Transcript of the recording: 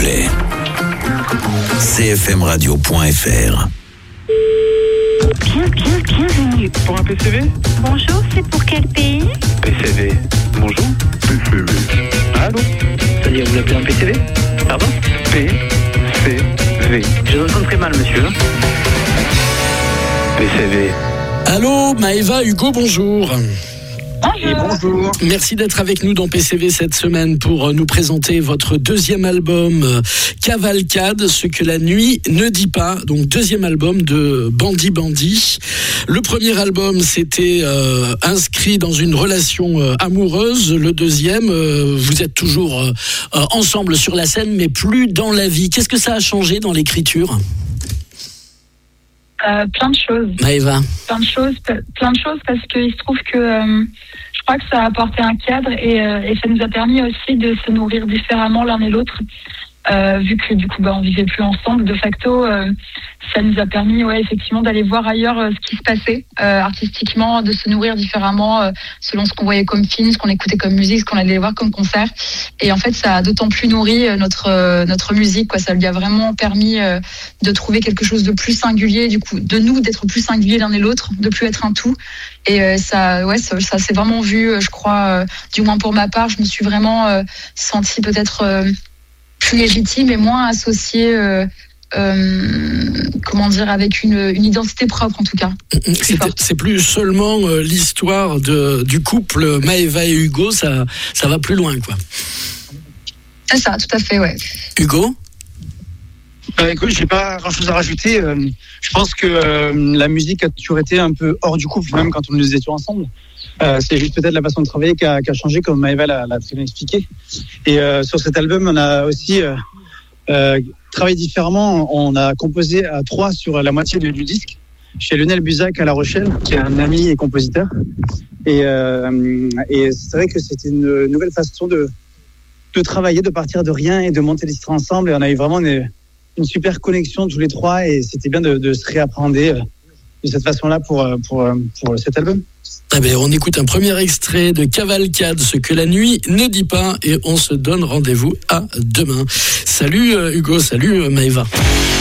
plaît. cfmradio.fr. Bienvenue. Pour un PCV ? Bonjour, c'est pour quel pays? PCV. Bonjour. PCV. Allô ? C'est-à-dire, vous appelez un PCV ? Pardon ? PCV. Je vous entends très mal, monsieur. PCV. Allô, Maëva, Hugo, bonjour. Et bonjour. Merci d'être avec nous dans PCV cette semaine pour nous présenter votre deuxième album Cavalcade, ce que la nuit ne dit pas. Donc deuxième album de Bandi Bandi. Le premier album s'était inscrit dans une relation amoureuse. Le deuxième, vous êtes toujours ensemble sur la scène, mais plus dans la vie. Qu'est-ce que ça a changé dans l'écriture ? Plein de choses. Maëva. Plein de choses parce qu'il se trouve que je crois que ça a apporté un cadre et ça nous a permis aussi de se nourrir différemment l'un et l'autre. Vu que du coup on vivait plus ensemble de facto, ça nous a permis effectivement d'aller voir ailleurs ce qui se passait artistiquement, de se nourrir différemment selon ce qu'on voyait comme film, ce qu'on écoutait comme musique, ce qu'on allait voir comme concert. Et en fait ça a d'autant plus nourri notre musique, quoi. Ça lui a vraiment permis de trouver quelque chose de plus singulier, du coup de nous d'être plus singuliers l'un et l'autre, de plus être un tout. Et ça s'est vraiment vu, je crois, du moins pour ma part, je me suis vraiment sentie peut-être plus légitime et moins associée, avec une identité propre en tout cas. C'est plus seulement l'histoire du couple Maëva et Hugo, ça va plus loin, quoi. C'est ça, tout à fait, ouais. Hugo ? Écoute, j'ai pas grand-chose à rajouter. Je pense que la musique a toujours été un peu hors du couple, même quand nous étions ensemble. C'est juste peut-être la façon de travailler qui a changé, comme Maëva l'a très bien expliqué. Et sur cet album, on a aussi travaillé différemment. On a composé à 3 sur la moitié du disque, chez Lionel Buzac à La Rochelle, qui est un ami et compositeur. Et c'est vrai que c'était une nouvelle façon de travailler, de partir de rien et de monter les titres ensemble. Et on a eu vraiment une super connexion tous les 3 et c'était bien de se réapprendre de cette façon-là pour cet album. Eh bien, on écoute un premier extrait de Cavalcade, ce que la nuit ne dit pas, et on se donne rendez-vous à demain. Salut Hugo, salut Maëva.